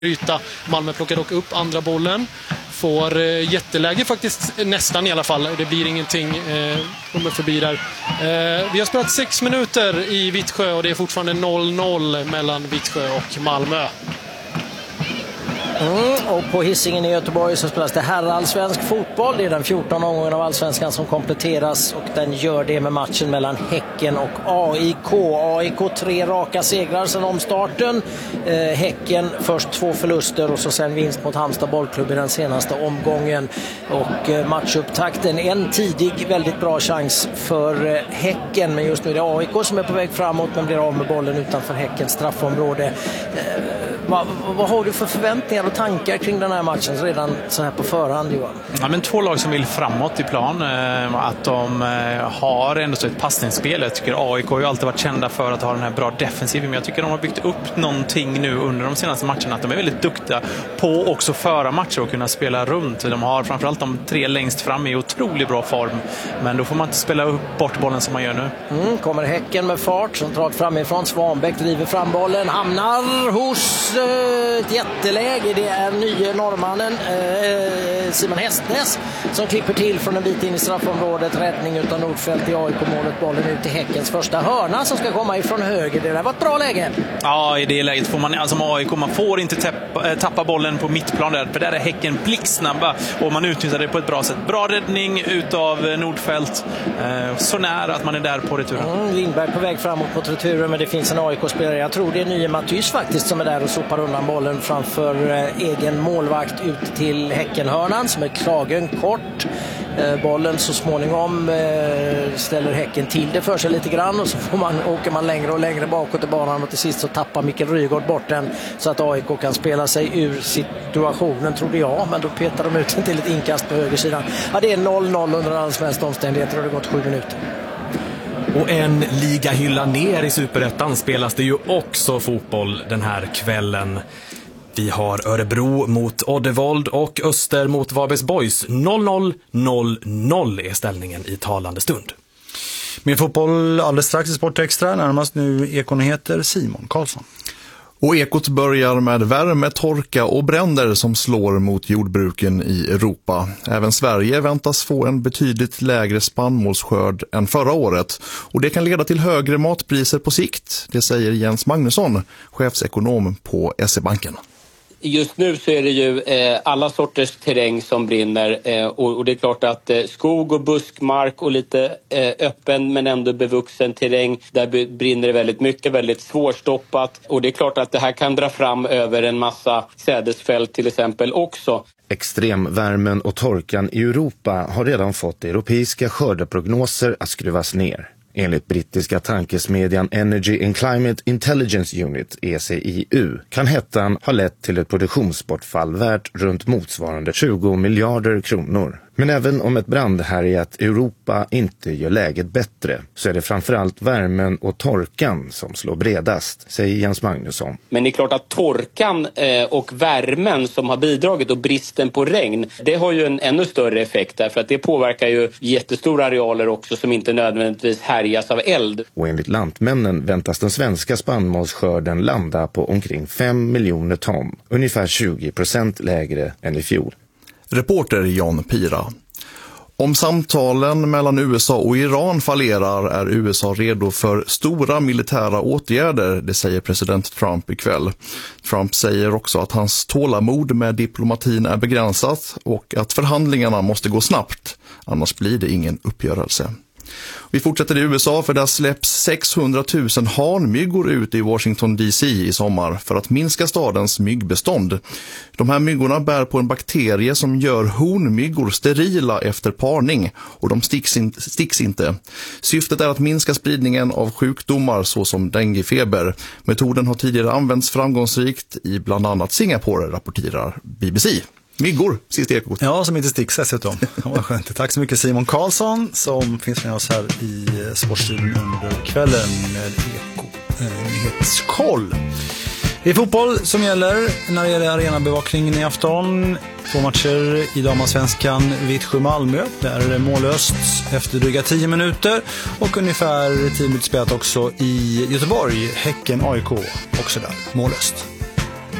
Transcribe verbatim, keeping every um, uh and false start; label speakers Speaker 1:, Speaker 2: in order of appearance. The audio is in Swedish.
Speaker 1: yta. Malmö plockar dock upp andra bollen. Får eh, jätteläge faktiskt, nästan i alla fall. Det blir ingenting. Eh, kommer förbi där. Eh, vi har spelat sex minuter i Vittsjö och det är fortfarande noll noll mellan Vittsjö och Malmö.
Speaker 2: Mm, och på Hisingen i Göteborg så spelas det herrallsvensk fotboll. Det är den fjortonde omgången av allsvenskan som kompletteras och den gör det med matchen mellan Häcken och A I K. A I K tre raka segrar sedan omstarten. Eh, Häcken först två förluster och så sen vinst mot Halmstad bollklubb i den senaste omgången. Och eh, matchupptakten, en tidig väldigt bra chans för eh, Häcken, men just nu är det A I K som är på väg framåt men blir av med bollen utanför Häckens straffområde. Eh, vad, vad har du för förväntningar och tankar kring den här matchen redan så här på förhand, Johan?
Speaker 3: Ja, men två lag som vill framåt i plan, eh, att de eh, har ändå så ett passningsspel. Jag tycker A I K har ju alltid varit kända för att ha den här bra defensiven, men jag tycker de har byggt upp någonting nu under de senaste matcherna, att de är väldigt duktiga på också föra matcher och kunna spela runt. De har framförallt de tre längst fram i otroligt bra form, men då får man inte spela upp bort bollen som man gör nu.
Speaker 2: Mm, kommer Häcken med fart, centralt framifrån. Svanbäck driver fram bollen, hamnar hos eh, ett jätteläge. Det är nye norrmannen eh, Simon Hästnäs som klipper till från en bit in i straffområdet. Räddning utan Nordfeldt i A I K-målet. Bollen ut till Häckens första hörna som ska komma ifrån höger. Det där var ett bra läge.
Speaker 3: Ja, i det läget får man, alltså A I K, man får inte tappa, tappa bollen på mittplan där, för där är Häcken blixtsnabba och man utnyttjar det på ett bra sätt. Bra räddning utav Nordfeldt, eh, så nära att man är där på returen.
Speaker 2: Mm, Lindberg på väg framåt på returen, men det finns en A I K-spelare, jag tror det är nye Matthys faktiskt, som är där och sopar undan bollen framför eh, egen målvakt ut till Häckenhörnan som är kragen kort. Eh, bollen så småningom eh, ställer Häcken till det för sig lite grann och så får man, åker man längre och längre bakåt i banan och till sist så tappar Mikael Rygaard bort den så att A I K kan spela sig ur situationen, trodde jag, men då petar de ut en till ett inkast på högersidan. Ja, det är noll noll under alldeles mest omständigheter och det har gått sju minuter.
Speaker 4: Och en ligahylla ner i Superettan spelas det ju också fotboll den här kvällen. Vi har Örebro mot Oddevold och Öster mot Varbergs Boys. noll noll noll noll är ställningen i talande stund.
Speaker 5: Med fotboll alldeles strax i Sportextra, närmast nu Ekonyheter Simon Karlsson.
Speaker 6: Och Ekot börjar med värme, torka och bränder som slår mot jordbruken i Europa. Även Sverige väntas få en betydligt lägre spannmålsskörd än förra året. Och det kan leda till högre matpriser på sikt, det säger Jens Magnusson, chefsekonom på S E-banken.
Speaker 7: Just nu så är det ju eh, alla sorters terräng som brinner eh, och, och det är klart att eh, skog och buskmark och lite eh, öppen men ändå bevuxen terräng, där brinner det väldigt mycket, väldigt svårstoppat, och det är klart att det här kan dra fram över en massa sädesfält till exempel också.
Speaker 8: Extremvärmen och torkan i Europa har redan fått europeiska skördeprognoser att skruvas ner. Enligt brittiska tankesmedjan Energy and Climate Intelligence Unit, E C I U, kan hettan ha lett till ett produktionsbortfall värt runt motsvarande tjugo miljarder kronor. Men även om ett brandhärjat Europa inte gör läget bättre, så är det framförallt värmen och torkan som slår bredast, säger Jens Magnusson.
Speaker 7: Men det är klart att torkan eh, och värmen som har bidragit och bristen på regn, det har ju en ännu större effekt där, för att det påverkar ju jättestora arealer också som inte nödvändigtvis härjas av eld.
Speaker 8: Och enligt Lantmännen väntas den svenska spannmålsskörden landa på omkring fem miljoner ton, ungefär tjugo procent lägre än i fjol.
Speaker 6: Reporter Jan Pira. Om samtalen mellan U S A och Iran fallerar är U S A redo för stora militära åtgärder, det säger president Trump ikväll. Trump säger också att hans tålamod med diplomatin är begränsat och att förhandlingarna måste gå snabbt, annars blir det ingen uppgörelse. Vi fortsätter i U S A, för där släpps sexhundratusen hanmyggor ut i Washington D C i sommar för att minska stadens myggbestånd. De här myggorna bär på en bakterie som gör honmyggor sterila efter parning och de sticks, in, sticks inte. Syftet är att minska spridningen av sjukdomar såsom denguefeber. Metoden har tidigare använts framgångsrikt i bland annat Singapore, rapporterar B B C. Myggor, sist Ekot.
Speaker 5: Ja, som inte sticks dessutom. Vad skönt. Tack så mycket Simon Karlsson som finns med oss här i Sportstudion under kvällen med Eko-nyhetskoll. Det är fotboll som gäller när det gäller arenabevakningen i afton. Två matcher i damallsvenskan, Vittsjö-Malmö. Där är det mållöst efter dryga tio minuter. Och ungefär tio minuter spelat också i Göteborg, Häcken A I K. Också där, mållöst.